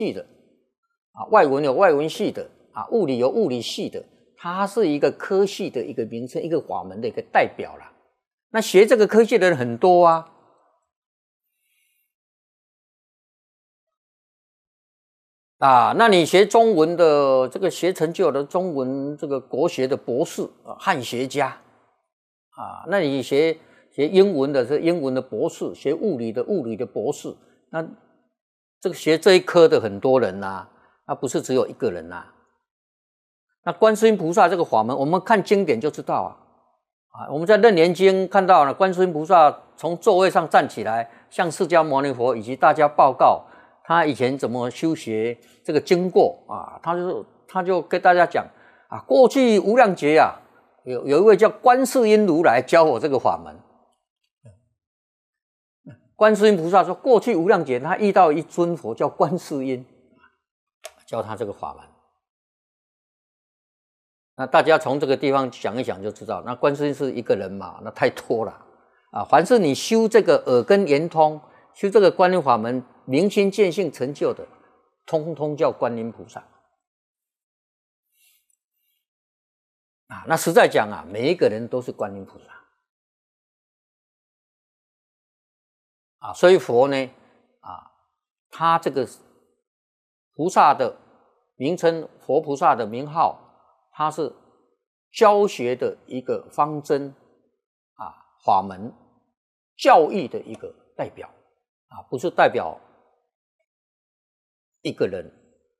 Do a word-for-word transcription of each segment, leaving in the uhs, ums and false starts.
系的啊，外文有外文系的啊，物理有物理系的，它是一个科系的一个名称，一个法门的一个代表啦。那学这个科系的人很多啊。啊，那你学中文的这个学成就的中文这个国学的博士啊，汉学家啊，那你学学英文的是英文的博士，学物理的物理的博士，那这个学这一科的很多人呐、啊，那不是只有一个人呐、啊。那观世音菩萨这个法门，我们看经典就知道啊，啊，我们在楞严经看到了观世音菩萨从座位上站起来，向释迦牟尼佛以及大家报告他以前怎么修学这个经过啊，他就他就跟大家讲啊，过去无量劫啊，有有一位叫观世音如来教我这个法门。观世音菩萨说，过去无量劫他遇到一尊佛叫观世音，教他这个法门。那大家从这个地方想一想就知道，那观世音是一个人嘛，那太多了啊！凡是你修这个耳根圆通，修这个观音法门，明心见性成就的，通通叫观音菩萨啊！那实在讲啊，每一个人都是观音菩萨啊！所以佛呢，啊，他这个菩萨的名称，佛菩萨的名号，他是教学的一个方针啊，法门教义的一个代表啊，不是代表一个人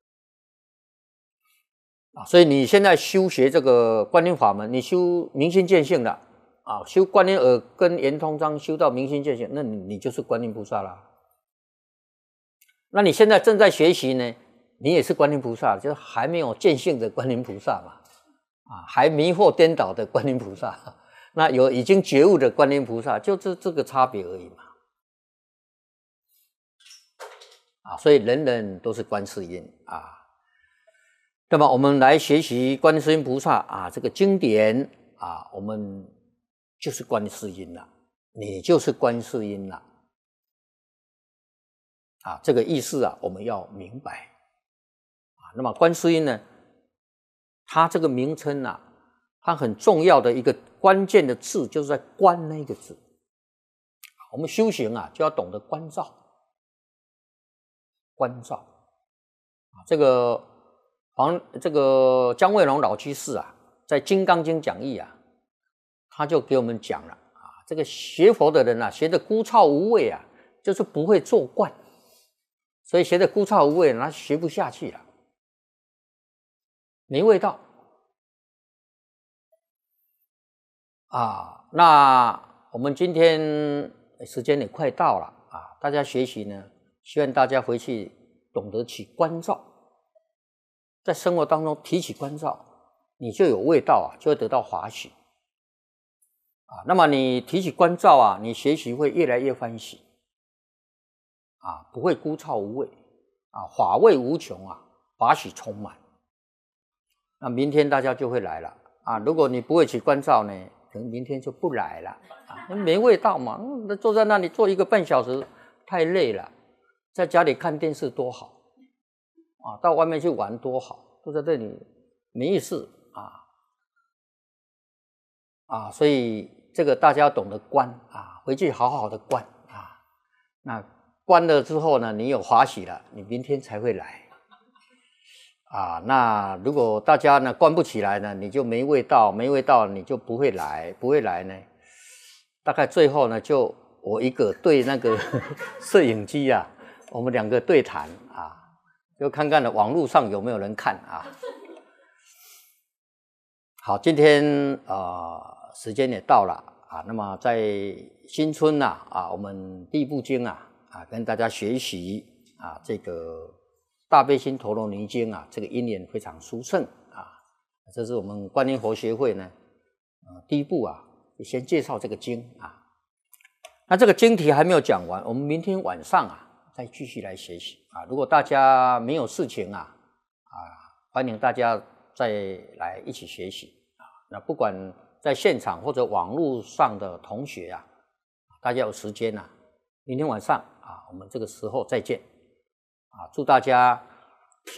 啊。所以你现在修学这个观音法门，你修明心见性了啊，修观音耳根圆通章，修到明心见性，那你你就是观音菩萨啦。那你现在正在学习呢，你也是观音菩萨，就是还没有见性的观音菩萨嘛，啊，还迷惑颠倒的观音菩萨。那有已经觉悟的观音菩萨，就是这个差别而已嘛。啊，所以人人都是观世音啊。那么我们来学习观世音菩萨啊，这个经典啊，我们就是观世音了，你就是观世音了。啊，这个意思啊，我们要明白啊。那么观世音呢，它这个名称啊，它很重要的一个关键的字，就是在“观”那个字。我们修行啊，就要懂得关照，关照啊。这个黄这个姜惠龙老居士啊，在《金刚经》讲义啊，他就给我们讲了啊，这个学佛的人啊，学的枯燥无味啊，就是不会做观。所以学的枯燥无味，那学不下去了，没味道啊。那我们今天时间也快到了啊，大家学习呢，希望大家回去懂得起关照，在生活当中提起关照，你就有味道啊，就会得到法喜啊。那么你提起关照啊，你学习会越来越欢喜。啊，不会枯燥无味啊，法味无穷啊，法喜充满。那明天大家就会来了啊。如果你不会起关照呢，可能明天就不来了啊，没味道嘛。那坐在那里坐一个半小时太累了，在家里看电视多好啊，到外面去玩多好，坐在这里没意思啊啊。所以这个大家要懂得观啊，回去好好的观啊。那关了之后呢，你有法喜了，你明天才会来啊。那如果大家呢关不起来呢，你就没味道，没味道你就不会来，不会来呢，大概最后呢就我一个对那个摄影机啊，我们两个对谈啊，就看看了网络上有没有人看啊。好，今天呃时间也到了啊，那么在新春呐 啊, 啊，我们第一部经啊。啊，跟大家学习啊，这个大悲心陀罗尼经啊，这个因缘非常殊胜啊。这是我们观音佛学会呢，呃，第一步啊，先介绍这个经啊。那这个经题还没有讲完，我们明天晚上啊，再继续来学习啊。如果大家没有事情啊，啊，欢迎大家再来一起学习啊。那不管在现场或者网络上的同学啊，大家有时间啊，明天晚上啊，我们这个时候再见啊！祝大家